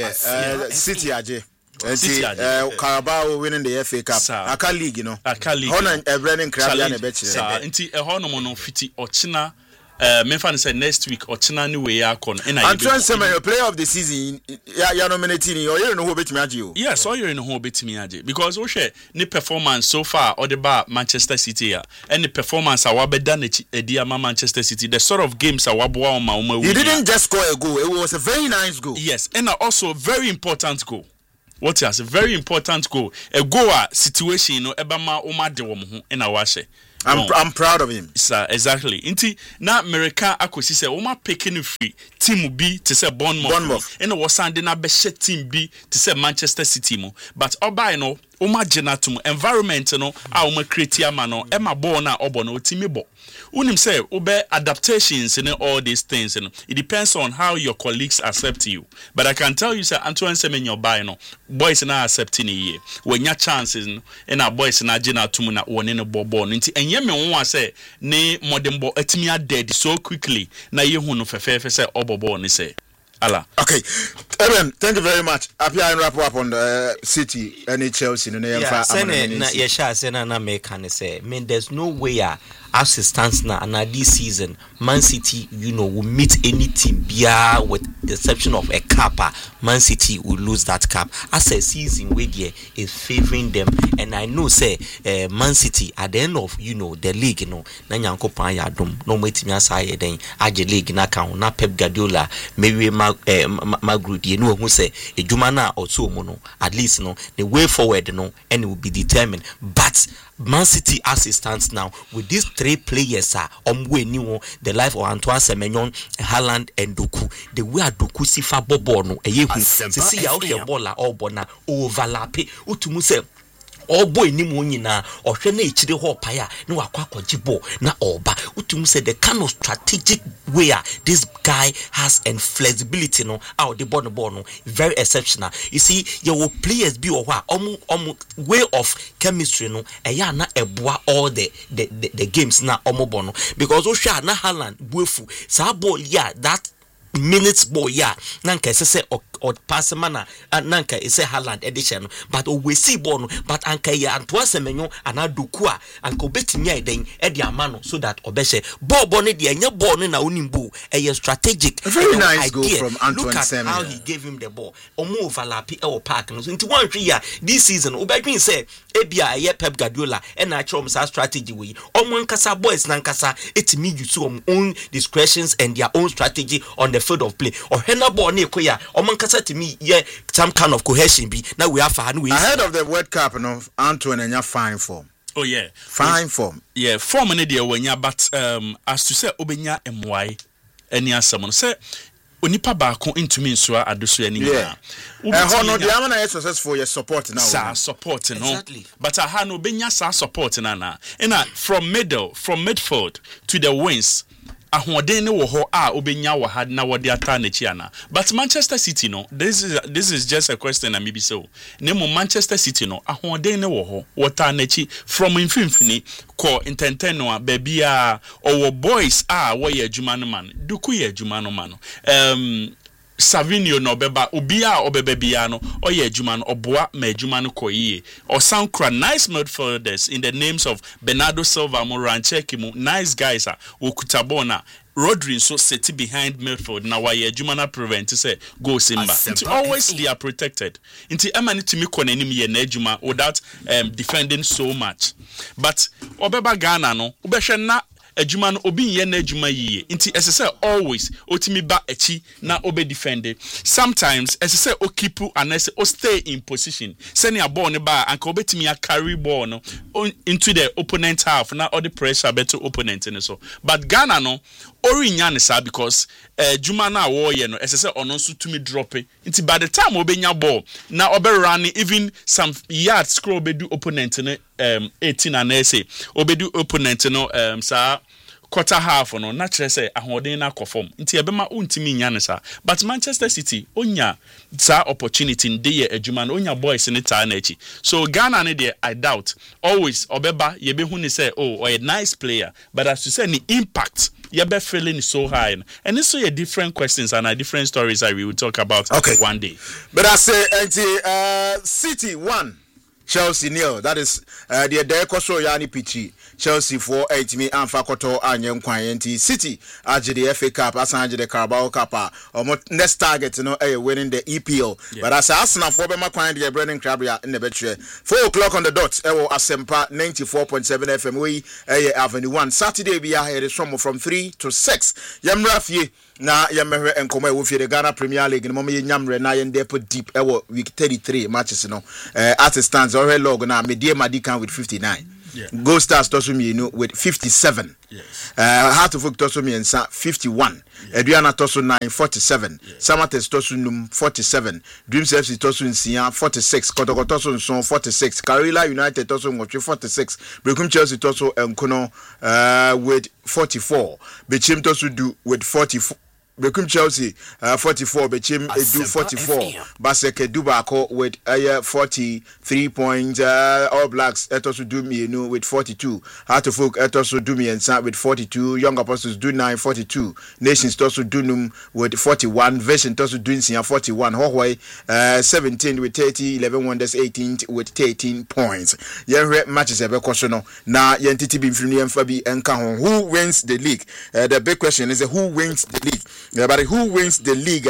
Uh, City Aje. City uh, Carabao winning the F A Cup. Aka League, you know. Aka League. Hono e Brennan Krabia ne betchi. Sa, inti e hono mono fiti ochina. Uh, Memphane said next week or China new way yakon. Antoine Semenyo, player of the season, ya ya nominating you. You know who bet me aji. Yes, all you know who bet me aji because we share ni performance so far or the bar Manchester City ya. Any performance I wabe done a dear Manchester City. The sort of games I wabwa on my He didn't just score a goal. It was a very nice goal. Yes, and also a very important goal. What else? A very important goal. A goal situation no ebama uma de womu in a washe. I'm no. I'm proud of him. Sir, exactly. Inti na America akosi say oma picking free team B to say Bournemouth. And was sending na be team B to say Manchester City mo. But oba no oma genatum environment no a oma create ama no e ma ball na obo no team bo. Unim say obe adaptations and all these things and it depends on how your colleagues accept you. But I can tell you say Antoine Semenyo buy no boys na accepting ye. When your chances no and our boys na genatum na one in a ball ball nti enye me won say ne modern ball etimi dead so quickly na ye hu no fefefe say obo ball ni say Allah. Okay. Eben, thank you very much. Happy I wrap up on the uh, City and Chelsea. No, yeah, na yesha say na na make can say. I mean, there's no way uh, as it stands now and this season, Man City, you know, will meet any team bia with the exception of a kappa. Man City will lose that cap. As a season where there is favoring them, and I know say uh, Man City at the end of you know the league, you know, na nyanko pan ya dom no metimi asaye den age league na kan na Pep Guardiola maybe ma eh, Magrid you know who say ejuma na otu omo no at least no the way forward no and it will be determined. But Man City as it stands now with these three players are on way new the life of Antoine Semenyo, Haaland and Doku. The way Doku si fa bobo no eye hu se si ya o hwe bola obona overlap utumu se all boy ni mu nyina ohwe na echire ho paya na wakwa kwajibo na oba utum say the kind of strategic way this guy has and flexibility no out the ball ball no very exceptional. You see your players be or wa omu omu way of chemistry no eya na eboa all the the, the the games na omo bono because o hwa na Haaland buefu sa ball ya that minutes ball ya nanka say or pass mana nanka is a Haaland edition but we see ball but anka ya Antoine Semenyo anadoku a anka obetimi eden e de amano so that obehye ball ball ne de anya ball ne na onimbu e strategic very nice goal from Antoine Semenyo. How he gave him the ball omo overlap e o park no so nti one hwe ya this season obedwin say e bia ye Pep Guardiola e na achom sa strategy we omo nkasa boys na nkasa etimi use om own discretions and their own strategy on the field of play or hena ball ne ekoya omo to me, yeah, some kind of cohesion be now we have we ahead of the World Cup, you know, Antoine and your fine form. Oh yeah, fine form. Yeah, form in the when ya but um as to say obenya M Y any someone say onipa baako intumi nsoa adoso ani na. Eh hono the amana is successful your support now. Sa support no. Exactly. But aha no obenya sa support na na. And from middle, from midfield to the wings. Ahwodene wo ho a obenya wo had na wode ata na chi ana but Manchester City no this is this is just a question na maybe so nemo Manchester City no ahwodene wo ho wota na chi from infinfini ko intenteno a bebia owo boys a wo ye adwuma no man duku ye adwuma no man um Savinio no beba obia obebe bia no oye adwuma no oboa ma adwuma no koyie or sound cra nice midfielders in the names of Bernardo Silva, Morancheki mu nice guys are okutabona Rodri so sit behind midfield na why adwuma na prevent say go simba it always they are protected inti amani to me konanim ye na adwuma without um, defending so much but obeba Ghana no obehwe na adwuma no obi ye na adwuma yiye nti esese always otimi ba echi na obe defend sometimes esese o keep unless o stay in position send your ball ne ba anka obetimi ya carry ball no into the opponent half na all the pressure better opponent ne so but Ghana no orinya ne sa because adwuma na wo ye no esese ono nso tumi drop nti by the time obenya ball na obe run even some yard scroll be do opponent ne um eighteen and say obe do opponent no um sa quarter half no naturally say ahoden na perform nti ebema untimi nya ne sa but Manchester City onya sa opportunity nde ye adwuma no onya boys ne taa na echi so Ghana ne de I doubt always obeba ye be hu ni say oh or a nice player but as you say the impact you be feeling so high and this so different questions and a different stories that we will talk about okay. one day but I say uh, City one Chelsea nil. That is uh, the Decoso Yani Pichi. Chelsea for eight me and Fakoto and Young Quanti City. Aji the F A Cup, Asanji the Carabao Cup. Or next target, you know, eh, winning the E P L. Yeah. But as Arsenal for Bema Quanti, the Brennan Crabia in the betray. Four o'clock on the dot. Ewo Asempa ninety-four point seven F M. We eh, Avenue One. Saturday we are here from three to six. Yamrafie. Na yamehwe enkoma wo fie Ghana Premier League no mo ye nyamre na ye ndep deep ewo week thirty-three matches no eh at stands already log na Medie Madikan with fifty-nine. Yeah. Gold Stars toso mienu with fifty-seven. Yes. Uh, Heart of Oak toso miensa fifty-one. Yeah. Edriana toso nine forty-seven. Yeah. Samates toso num forty-seven. Dreams F C toso nsia forty-six. Kotoko toso nson forty-six. Karela United toso ngotwe forty-six. Brekum Chelsea toso enkono uh, with forty-four. Bechim toso du with forty-four. Bekum Chelsea uh, forty-four, Bechim Edu forty-four, Baseke Dubako with uh, forty-three points, uh, All Blacks Etosu Dumi you know, with forty-two, Heart of Oak Etosu Dumi and Sa with forty-two, Young Apostles do nine forty-two, Nations Tosu Dunum with forty-one, Vision Tosu Dunsia forty-one, Hohway uh, seventeen with thirty, eleven Wonders eighteen with thirteen points. Yen matches ebe kosono na yen titi bimfini Fabi Enka who wins the league? Uh, the big question is uh, who wins the league? Yeah, but who wins the league?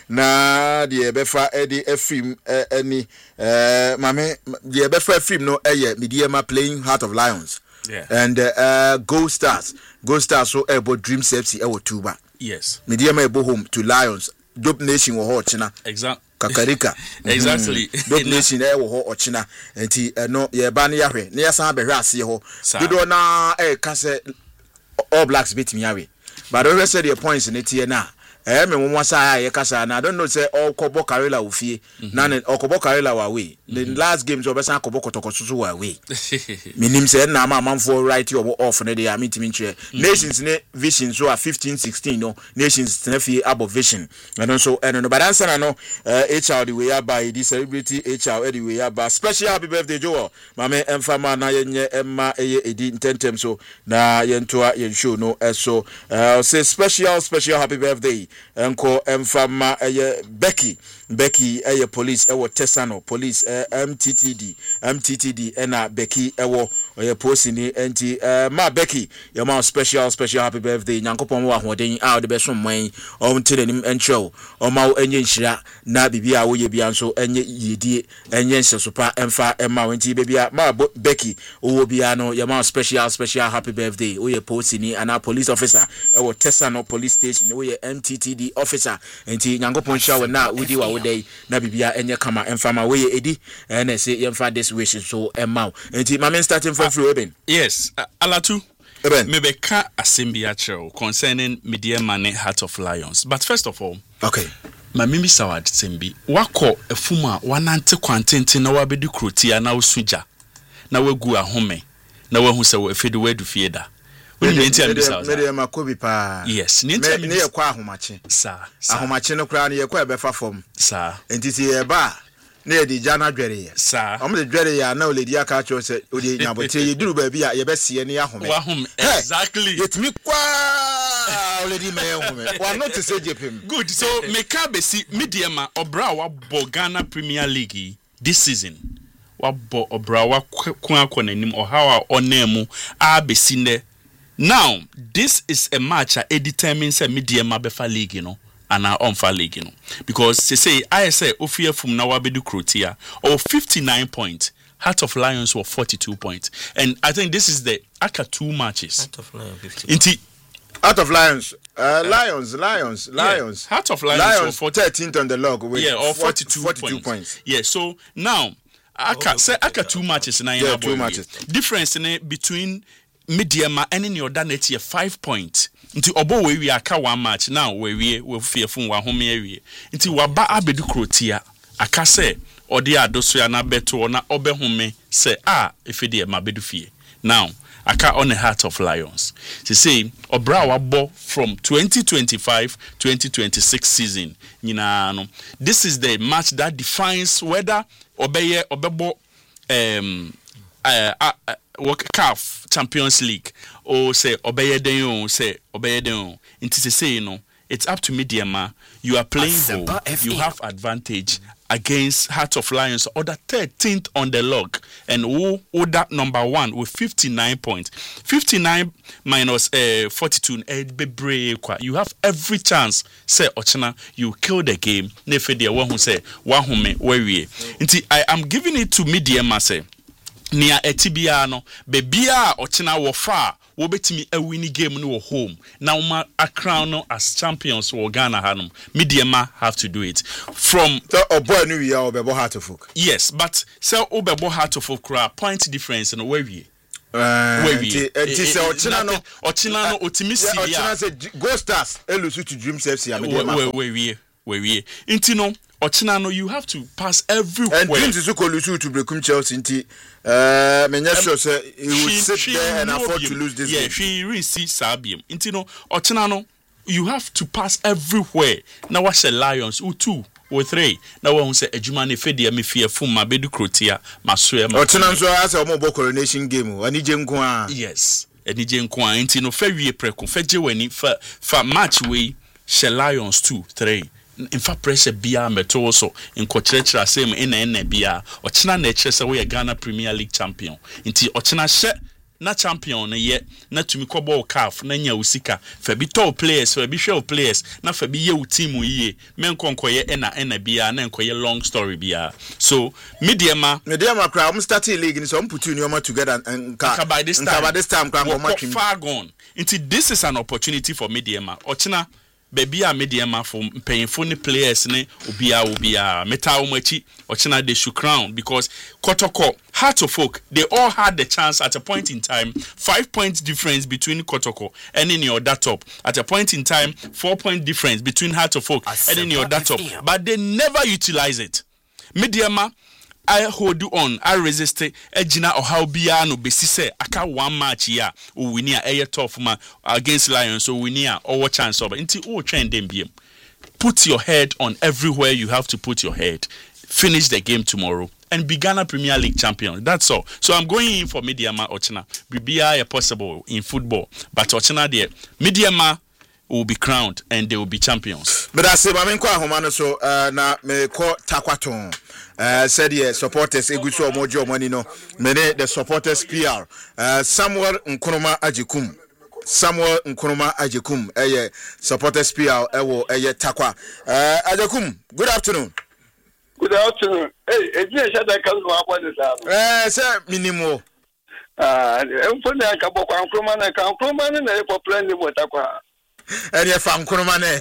Na the Befa Eddie Efim any uh mame the Befa Efim no eye Mediema playing Heart of Lions. Yeah. And uh Gold Stars. Gold Stars so ebo Dreams F C ewo tuba. Yes. Mediema ebo home to Lions. Dope Nation wo ho china. Exactly. Kakarika. Exactly. Dope Nation ewo ho ochina. Enti no ye ba na yahwe. Na yasan behwe ase ho. Dodo na e ka se All Blacks beat me away. But I said your points in it here now. Eh, me mo sa ya kasa na I don't know say all Kobo Karela ofie na ne Kobo Karela wa we. The last games obesan Kobo Kotoko susu wa we. Minim say na ma manfo right you off na dey am intimi nche. Nations ne Vision so a fifteen sixteen no. Nations na fie above Vision. I don't so and no but answer na no H R the way by the celebrity H R the way by special happy birthday Joe. Mame emfama na yenye emma eye edi intentem so na yentoa yen show no so say special special happy birthday Enko Mfama eye Becky Becky eye police ewo Tesano police uh, M T T D M T T D ena Becky ewo eye posini enti uh, ma Becky your ma special special happy birthday nyankopon wa hoden a de beso mwan o mtire nim encho o ma enye nhira na bibia wo ye bia nso enye yedie enye nsesopa emfa emma wenti bibia ma Becky owo bia no your ma special special happy birthday o ye posini ana police officer ewo Tesano police station o ye M T T D officer enti nyankopon shawo na wudi wa wodai na bibia enye kama emfama we edi na say yemfa this wish so emma enti mama starting from free Eben. Yes, uh, Alatu Eben mebeka asembia chero concerning Mediema ne Heart of Lions. But first of all, okay. Ma mimi sawad sembi wako efuma wanante kwantente na wabedi krotia na usuja na wegu ahome na wahu se efede wedu fieda. Mediema kobi pa. Yes, ne ne ye kwa ahomache. Sa. Ahomache no kra ne ye kwa ebefa fom. Sa. Entiti ye ba na ye di jana dwere ye. Sa. Omo de dwere ya na oledi aka cho se odi nyabote ye duru ba bi a ye besie ne ahome. Wa home. Exactly. Yetimi kwa oledi me ahome. Wa not say jepem. Good. So meka besi Mediema obra wa bo Ghana Premier League this season. Wa bo obra wa kwa kwa nanim ohawa onemu a besi ne. Now, this is a match that determines a Mediema befa league, you know, and our on league, you know, because they say I say Ofia from Nawabedu Krotia or fifty-nine points, Heart of Lions were forty-two points, and I think this is the Aka two matches. Heart of Lions, fifty. Heart of Lions, uh, Lions, Lions, Lions. Yeah, Heart of Lions, Lions for thirteenth on the log with yeah, or forty-two, forty-two points. points. Yeah, so now Aka say Aka two matches now. Yeah, two matches. Difference in it between Mediema and in your done it here five points. Into obo we we aka one match now we we we fear from wa home area. Into waba abedu krotia aka say odi adoso ya na beto na obe home say ah if e dey ma bedu fie. Now aka on the Heart of Lions. They say Obra wabo from twenty twenty-five twenty twenty-six season. Nyina no. This is the match that defines whether Obeye Obebo um uh, uh, uh C A F Champions League or say Obeye den say Obeye den. Inti se say no. It's up to Mediama. You are playing home. You have advantage against Heart of Lions, or the thirteenth on the log, and who who that number one with fifty-nine points. fifty-nine minus uh, forty-two. You have every chance. Say Ochina, you kill the game. Nefe dia one who say wahume wewe. Inti I am giving it to Mediama. Say nia etibiano bebia Ochina wofa. Wobetimi a winning game no home. Now ma a crown no as champions for Ghana Hanum. Mediama have to do it. From the Obo New Year Obebo Heart of Folk. Yes, but so Obebo Heart of Folk point difference and where we where we it is Ochina no Ochina no Otimisi. Ochina said Go Stars Elusu to Dreams F C Mediama. Where we where we Intino Ochina no you have to pass everywhere. And Dreams is Lusu to Brekum Chelsea inti Uh, me um, sure say he will sit she there and afford to lose this yeah, game. She really see Sabium. Intino, Ochinano, you have to pass everywhere. Now what's the Lions? U two or three. Now one say Ejumane Fedi me fear fuma bedu krotia maswe ma. Ochinano so as a mobile coronation game. Ani jenkwa. Yes. Ani jenkwa. Intino fe wie preko. Fe je weni fa fa match we she Lions two three. In fact, pressure bia meto also in kochechra same in ene bia ochina na eche se we Ghana Premier League champion nti ochina she na champion na ye na tumi kobo C A F na nya usika fa bi top players fa bi hwe players na fa bi ye u team yiye men konkoye ena ena bia na enkoye long story bia so Mediama Mediama kra um starting league ni so um put you together and by this time by this time kra go far gone nti this is an opportunity for Mediama ochina baby a Mediama for paying for the players ne obia obia meta umachi ochina they should crown because Kotoko Heart of Folk they all had the chance at a point in time five points difference between Kotoko and in your that top at a point in time four point difference between Heart of Folk and in your that top but they never utilize it. Mediama I hold you on. I resist it. Ejina or how biano besise. Aka one match ya. O we near a tough man against Lions. So we near or chance over. Until all train them be. Put your head on everywhere you have to put your head. Finish the game tomorrow and be Ghana Premier League champion. That's all. So I'm going in for Mediama Ochina. Be a possible in football, but Ochina there Mediama will be crowned and they will be champions. But I say, I'm quite humane so na me call Takwaton. Uh, said yes, supporters Eguso Mojo Money no. Mene the supporters P R. Uh, Samuel Nkrumah Ajikum. Samuel Nkrumah Ajikum. Eh, supporters P R. Ewo eh Takwa. Uh, Ajikum. Good afternoon. Good afternoon. Hey, it's me. Shut that comes from what is that? Eh, sir, minimo. Ah, I'm from the Kabo Nkrumah na Nkrumah na na for playing the Takwa. Eh, you from Nkrumah ne?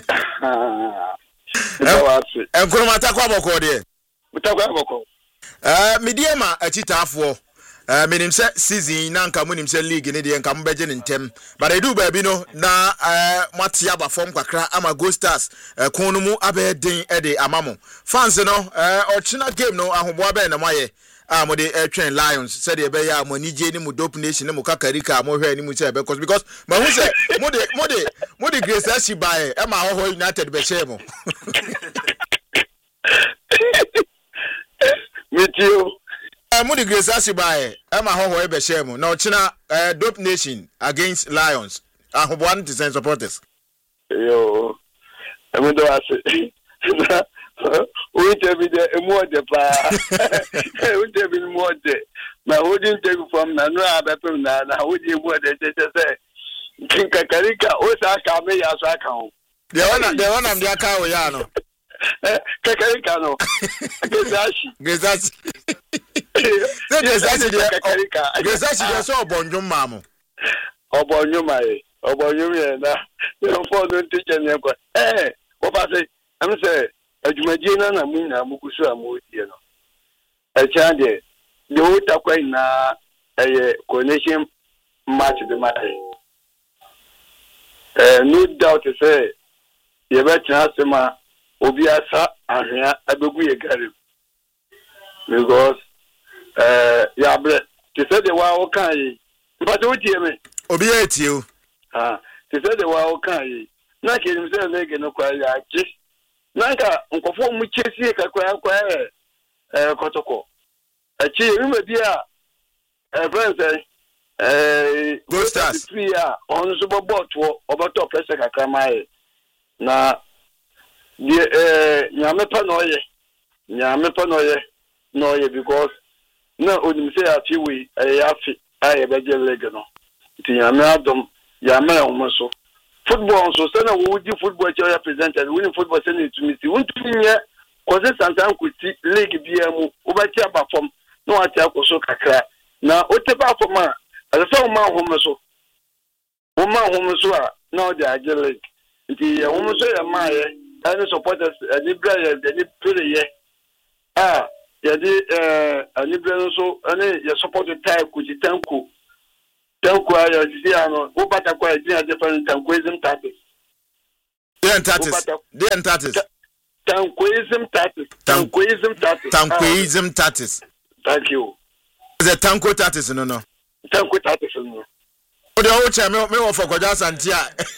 Ah. Nkrumah Takwa boko de. Uh, Mediama achitafo uh, minim se season na nka munim se league ne de nka mbeje ne ntem but I do baby no na uh, matia ba form kwakra ama Go Stars uh, konu mu abeden e de amamo fans no uh, ochina game no ahobo abe na maye ah mo de train Lions said e be ya mo nije ni mu dope nation ni mu kakarika mo hwe ni mu se because because ma hu se mo de mo de mo de Grace Ashibae e ma ho United be share mo With you. I'm going to Grace Ashibae. I'm a ho ho ebe share now China uh, Dope Nation against Lions. I have one to send supporters. Yo, I'm going to ask. We tell me the more the pa. We tell me more the. My holding take from Nanua Bepum Nana. Would you what they say? Kinkakarika, Osa Kame Yasaka. The one, the one I'm the account Yano. Kakarika no. Gezashi. Gezashi. Gezashi de Kakarika. Gezashi de so bonjum mamu. Obonyuma e. Obonyuma na. You for don't teach any ko. Eh, what I say? I'm say adwumaje na na mu na mukusu amotie no. E chande the whole takwa na eh connection match the match. Eh no doubt say you better asema Obiasa ahia abegu ye gari because eh ya bre to say the wa o kan yi But what do you mean? Obi etiu. Ah, they said the wa okay. Na ke nim say na ge no kwa ya chi. Na ka nkofo mu chesi ka kwa kwa eh kotoko. Achi emi bi a eh friends eh Go Stars. Yeah, on so bobo to obato pressure kakra mai. Na die eh nyame pa no ye. Nyame pa no ye. No ye because na onim say afi we eh afi aye beje lege no. Ti nyame adom ya ma o so. Football so say na wo di football che represented winning football say na to me see. Wontu nye cause santan kuti league bia mu obati aba form no ati akoso kakra. Na otepa form a as I saw my home so. Woman home so now they are like the woman so my and supporters a libra the play ah ya di eh a libra so any your support type could tanku tanku ya di ano wo bata kwa di a different tankuism tactics the tactics the tactics tankuism tactics tankuism tactics tankuism tactics. Thank you. The tanku tactics no no. Tanku tactics no. O de o che me me wo for Kwaja Santia.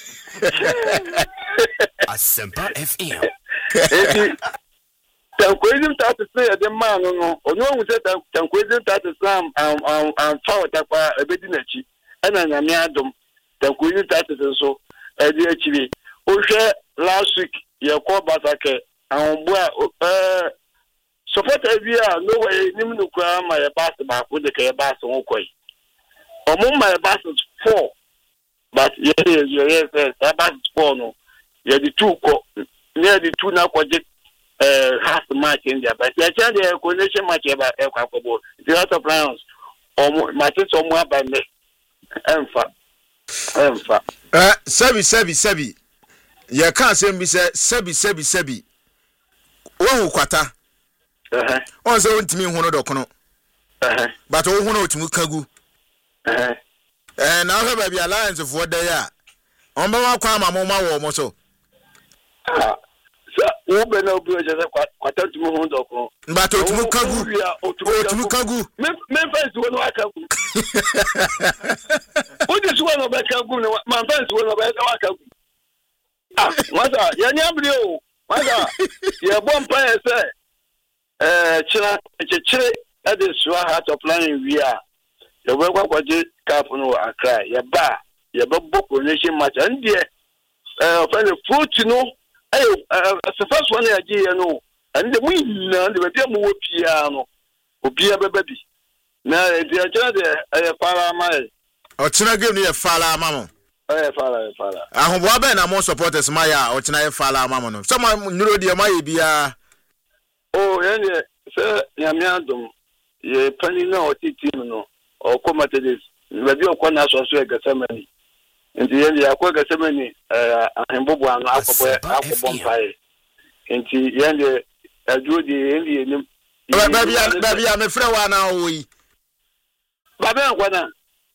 Asempa F M. Eti tankuism tactics say the man no onu hu say tankuism tactics am am am fa otakwa ebedi nachi ana nyame adom tankuism tactics so e di achibi o hwe last week ye ko basake an bo eh support avia no way nim no kwa ma ye pass ba ko de ke pass won koi omo ma ye pass four but ye ye ye say pass four no ye di two ko near the two na ko je eh half match in there but ye cha the connection match e ba e kwa ko ball the lot of rounds omo match so mo aba me emfa emfa eh sebi sebi sebi ye kan say bi say sebi sebi sebi wo kwata eh on say ontimi hu no dokono eh but wo hu no otimu kagu eh eh na ho ba bi alliance for there ya on ba wa kwa ma mo ma wo mo so ah so wo be na obi o je kwata otimu hu dokono but otimu kagu otimu kagu me me fans wo no akagu o di so no ba kagu no man fans wo no ba akagu ah wasa ya nya bri o wasa ya bom pa e say eh chira chechire at the Swa Heart of Lion we are the work what you cap no Accra ya ba ya ba book nation match and there uh find the fruit no eh the first one ya gi no and the win na the be mo piano obi ababi na the chira the eh para mai o chira game no ye fala mamo eh fala fala ahobwa be na mo supporters ma ya o chira ye fala mamo no so ma nyuro de ma ye bia oh yeah say nyame adom ye pani na o ti team no o komate this we bi o kwa na so so e gasamani nti ye ya kwa gasamani eh ahembobo anu akobo akobo mpai nti ye de adwo di ye ye nim ba bia ba bia me frɛ wa na o yi ba be kwa na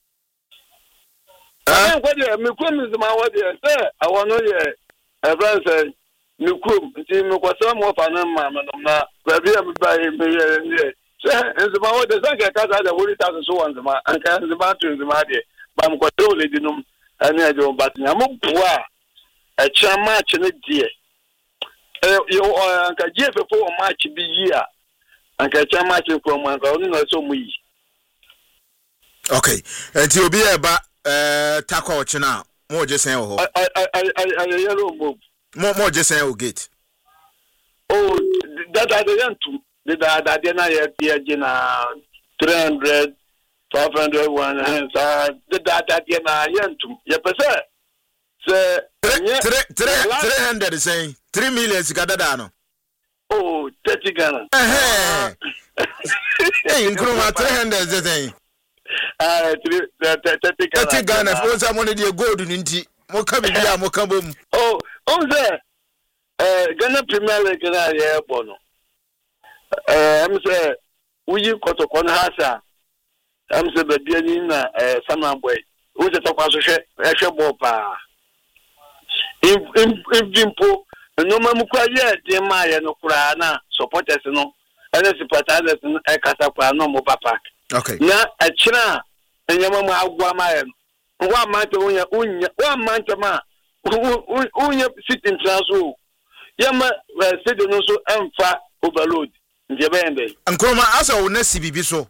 eh kwa de me kwa mi zuma wa de say awon no ye e brand say me kum nti me kwa so mo fa na ma me na ba bia me ba ye me ye nzima wo de sanke kasa de wori ta so wanzima anka nzima to nzima de ba m control le dinum ani ajo batnya mo bua e cha match ne die e yo anka je fe fo match bi yi a anka cha match ko mo anka oni no so mu yi okay enti obi e ba eh takwa ochina mo je sen ho ai ai ai ai yellow mo mo je sen o gate oh that that yantu the that that na ye ye na three hundred five hundred one so the that that na yantu ye pese se three hundred saying three million sikadada no oh thirty Ghana eh eh increment three hundred saying ah thirty Ghana thirty Ghana for someone dey gold ninti mo ka bi ya mo ka bom oh oh say eh Ghana Premier League na ye bono eh am say uyi kotoko na hasa am say be bia ni na eh sama boy o je tokwa so hwe hwe bo pa if if impo no ma mu kwa ye de ma ye no kura na supporters no ene supporters no e kasa kwa no mo papa okay na a chira enyama ma agwa ma ye wa ma te unya unya wa ma te ma unya sitting transo yama city no so emfa overload nje be ende nkroma asa wo na si bibi so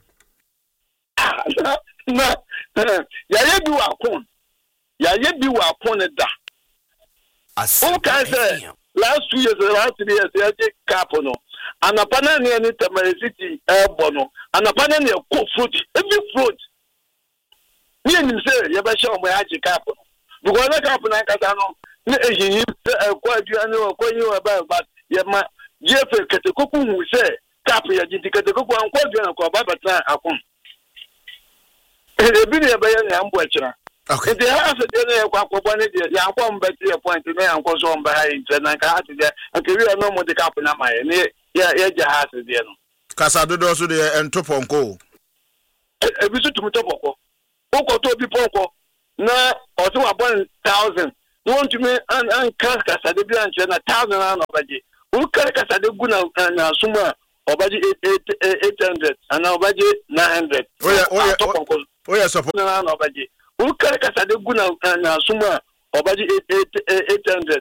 na ya ye bi wa kon ya ye bi wa kon da o kan say last two years last three years ya je cap no anapana ne ni Tamale City ebo no anapana ne ko fruit every fruit ni nim say ya ba sha o ya je cap no because na cap na kasa no ne ehihi ko aduane o ko yi wa ba ba ya ma je fe kete koku hu say cap ya je kete koku an ko aduane ko ba ba tan akon e bi ne ba ya ne ambo akira okay the house dey na kwa kwa ne dey ya kwa mbeti e point na ya kwa so mba ha intre na ka ati dey nke wi no mo de cap na ma ye ya ya ja house dey no kasa dodo so dey entoponko e bi so tum topoko o ko to bi ponko na o to wa one thousand no want to me an an kasa dey bi anche na one thousand na obaje o kare kasa dey gu na na suma obaje eight hundred and obaje nine hundred oya oya oya support na obaje ukare kasa de guna na suma obaji eight hundred